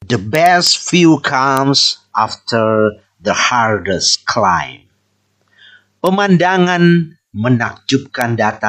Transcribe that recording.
The best view comes after the hardest climb. Pemandangan menakjubkan datang